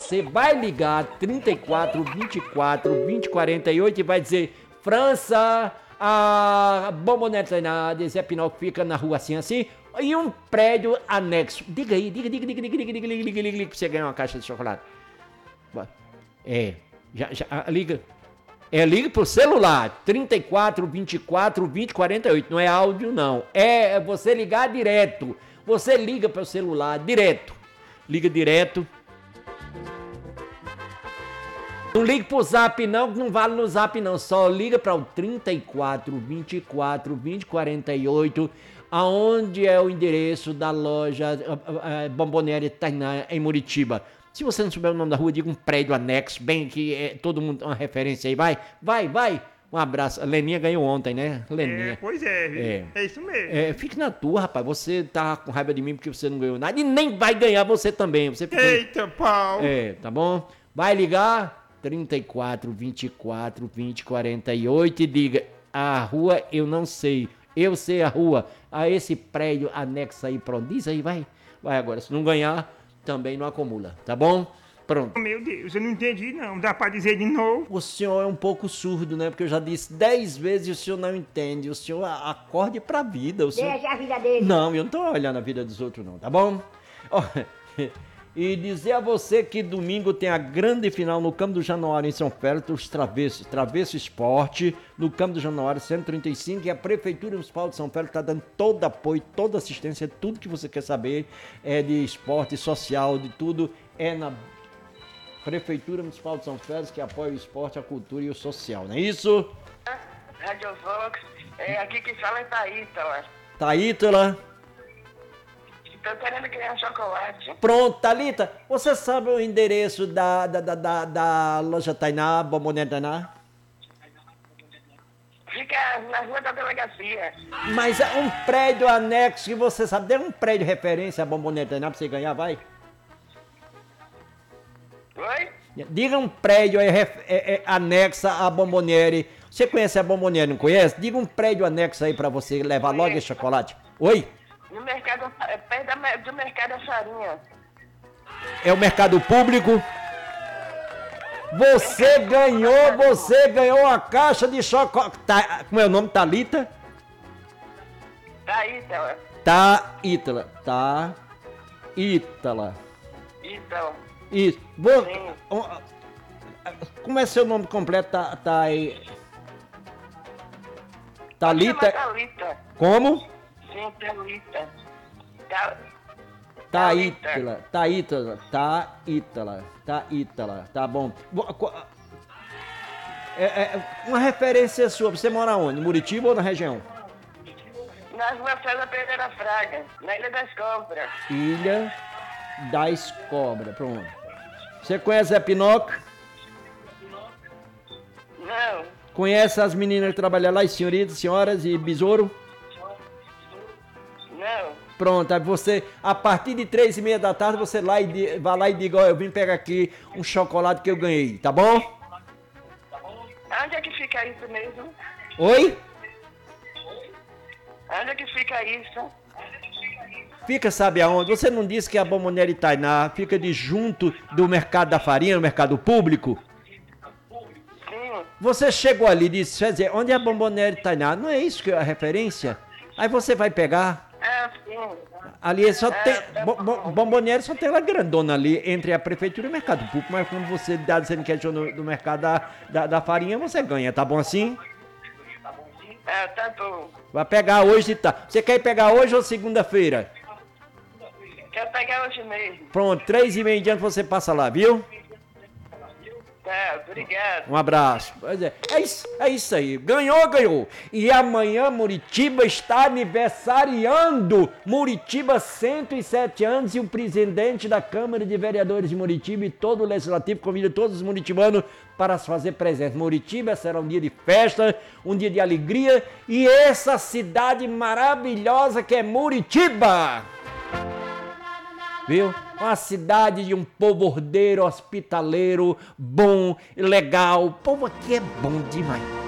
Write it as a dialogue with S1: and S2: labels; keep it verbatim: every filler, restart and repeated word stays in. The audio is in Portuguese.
S1: você vai ligar trinta e quatro, vinte e quatro, vinte, quarenta e oito e vai dizer: França, a Bombonera Tainá de Zé Pinóquio fica na rua assim, assim, e um prédio anexo. Diga aí, diga, diga, diga, diga, diga, diga, diga, diga, diga, pra você ganhar uma caixa de chocolate. É, já, já, liga. É, liga pro celular, trinta e quatro, vinte e quatro, vinte, quarenta e oito, não é áudio não, é você ligar direto, você liga pro celular direto, liga direto. Não liga pro zap não, que não vale no zap não, só liga para o trinta e quatro, vinte e quatro, vinte, quarenta e oito, aonde é o endereço da loja Bombonera Tainá em Muritiba. Se você não souber o nome da rua, diga um prédio anexo, bem que é todo mundo uma referência aí, vai, vai, vai. Um abraço. A Leninha ganhou ontem, né? Leninha.
S2: É, pois é, viu? É, é isso mesmo.
S1: É, fique na tua, rapaz. Você tá com raiva de mim porque você não ganhou nada e nem vai ganhar você também. Você fica...
S2: Eita, pau!
S1: É, tá bom? Vai ligar trinta e quatro, vinte e quatro, vinte, quarenta e oito e diga: a rua eu não sei, eu sei a rua. A esse prédio anexo aí, pronto. Diz aí, vai. Vai agora. Se não ganhar, também não acumula, tá bom? Pronto.
S2: Meu Deus, eu não entendi não, dá pra dizer de novo?
S1: O senhor é um pouco surdo, né? Porque eu já disse dez vezes e o senhor não entende. O senhor acorde pra vida. O senhor...
S3: Deixa a vida dele.
S1: Não, eu não tô olhando a vida dos outros não, tá bom? Oh, e dizer a você que domingo tem a grande final no Campo do Januário em São Félix, os Travessos, Travesso Esporte, no Campo do Januário cento e trinta e cinco, e a Prefeitura Municipal de São Félix está dando todo apoio, toda assistência, tudo que você quer saber é de esporte social, de tudo, é na Prefeitura Municipal de São Félix, que apoia o esporte, a cultura e o social, não é isso?
S4: Rádio Vox, é, aqui que fala é Thaítala.
S1: Thaítala.
S4: Tô querendo ganhar chocolate.
S1: Pronto, Thalita, você sabe o endereço da, da, da, da, da loja Tainá, Bombonera Tainá?
S4: Fica na rua da delegacia.
S1: Mas é um prédio anexo que você sabe, dê um prédio referência a Bombonera Tainá pra você ganhar, vai?
S4: Oi?
S1: Diga um prédio aí, é, é, anexo a Bombonera. Você conhece a Bombonera, não conhece? Diga um prédio anexo aí pra você levar logo esse chocolate. Oi?
S4: No mercado, é perto da, do mercado da farinha.
S1: É o mercado público? Você ganhou, você ganhou uma caixa de chocolate. Tá, como é o nome? Thalita?
S4: Thaítala.
S1: Tá, Ítala. Tá, Ítala.
S4: Então.
S1: Isso. Vou,
S4: Sim.
S1: como é seu nome completo? Tá, tá aí. Thalita?
S4: Thalita.
S1: Como?
S4: Sim, Thalita. Tá.
S1: Thaítala, Thaítala, Thaítala, Thaítala, tá bom. É, é, uma referência sua, você mora onde? Muritiba ou na região?
S4: Na rua César Pereira Fraga, na Ilha das Cobras.
S1: Ilha das Cobras, pronto. Você conhece a Pinóquio?
S4: Não.
S1: Conhece as meninas que trabalham lá, as senhoritas, senhoras e besouro?
S4: Não.
S1: Pronto, aí você, a partir de três e meia da tarde, você lá e vai lá e diga: ó, eu vim pegar aqui um chocolate que eu ganhei, tá bom?
S4: Onde é que fica isso mesmo?
S1: Oi?
S4: Onde é que fica isso?
S1: Fica, sabe aonde? Você não disse que a Bombonera Tainá fica de junto do mercado da farinha, no mercado público?
S4: Sim.
S1: Você chegou ali e disse: quer dizer, onde é a Bombonera Tainá? Não é isso que é a referência? Aí você vai pegar.
S4: Ah, sim.
S1: Ali só
S4: É,
S1: tem.
S4: tá
S1: Bo, bo, Bombonera só tem ela grandona ali entre a prefeitura e o mercado público. Mas quando você dá dizendo que é do, do mercado da, da, da farinha, você ganha, tá bom assim?
S4: Ah, tá bom.
S1: Vai pegar hoje, tá? Você quer ir pegar hoje ou segunda-feira?
S4: Quero pegar hoje mesmo.
S1: Pronto, três e meia em diante você passa lá, viu?
S4: Tá, obrigado.
S1: Um abraço. Pois é, é isso, é isso aí. Ganhou, ganhou. E amanhã Muritiba está aniversariando. Muritiba, cento e sete anos, e o presidente da Câmara de Vereadores de Muritiba e todo o Legislativo convida todos os muritibanos para se fazer presente. Muritiba será um dia de festa, um dia de alegria, e essa cidade maravilhosa que é Muritiba. Viu? Uma cidade de um povo ordeiro, hospitaleiro, bom, legal. O povo aqui é bom demais.